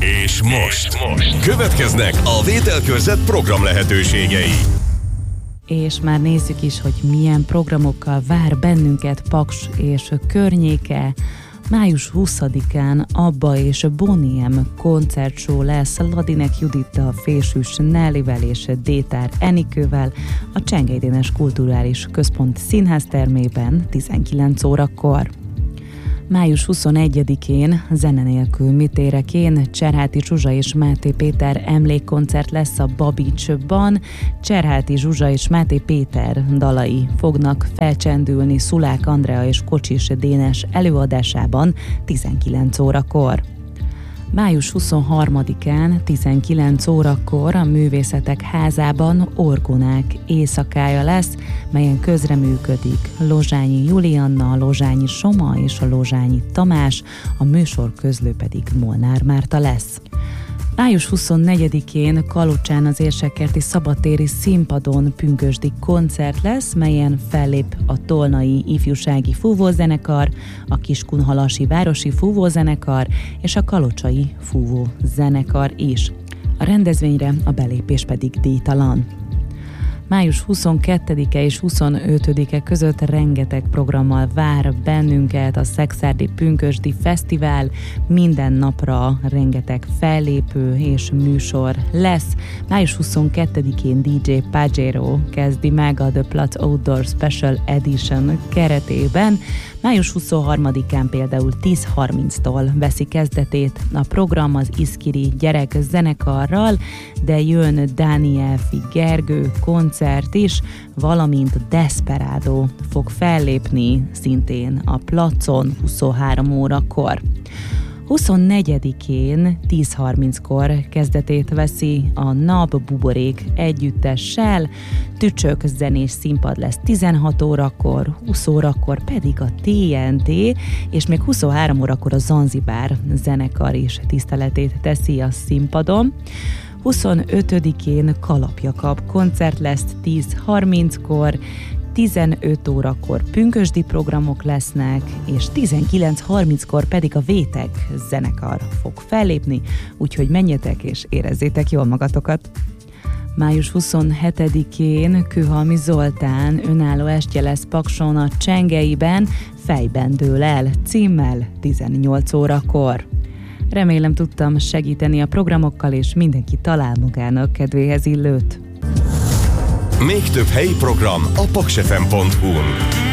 És most következnek a Vételkörzet program lehetőségei. És már nézzük is, hogy milyen programokkal vár bennünket Paks és környéke. Május 20-án Abba és Bonnie M koncertshow lesz Ladinek Judittal, Fésűs Nellivel és Détár Enikővel a Csengei Dénes Kulturális Központ színháztermében 19 órakor. Május 21-én zene nélkül mitérekén Cserháti Zsuzsa és Máté Péter emlékkoncert lesz a Babicsban. Cserháti Zsuzsa és Máté Péter dalai fognak felcsendülni Szulák Andrea és Kocsis Dénes előadásában 19 órakor. Május 23-án 19 órakor a Művészetek Házában Orgonák éjszakája lesz, melyen közreműködik Lozsányi Julianna, Lozsányi Soma és a Lozsányi Tamás, a műsor közlő pedig Molnár Márta lesz. Május 24-én Kalocsán az Érsekkerti Szabadtéri Színpadon pünkösdi koncert lesz, melyen fellép a Tolnai Ifjúsági Fúvózenekar, a Kiskunhalasi Városi Fúvózenekar és a Kalocsai Fúvózenekar is. A rendezvényre a belépés pedig díjtalan. Május 22-e és 25-e között rengeteg programmal vár bennünket a Szekszárdi Pünkösdi Fesztivál. Minden napra rengeteg fellépő és műsor lesz. Május 22-én DJ Pajero kezdi meg a The Platz Outdoor Special Edition keretében. Május 23-án például 10:30-tól veszi kezdetét a program az Iszkiri Gyerek zenekarral, de jön Dániel Gergő koncert is, valamint Desperado fog fellépni szintén a Placon 23 órakor. 24-én 10:30-kor kezdetét veszi a Nap Buborék együttessel, Tücsök zenés színpad lesz 16 órakor, 20 órakor pedig a TNT, és még 23 órakor a Zanzibár zenekar is tiszteletét teszi a színpadon. 25-én Kalapjakab koncert lesz 10:30-kor, 15 órakor pünkösdi programok lesznek, és 19:30-kor pedig a Vétek zenekar fog fellépni, úgyhogy menjetek és érezzétek jól magatokat. Május 27-én Kőhalmi Zoltán önálló estje lesz Pakson a Csengeiben, Fejben dől el címmel 18 órakor. Remélem tudtam segíteni a programokkal, és mindenki talál magának kedvéhez illőt. Még több helyi program a paksfm.hu-n.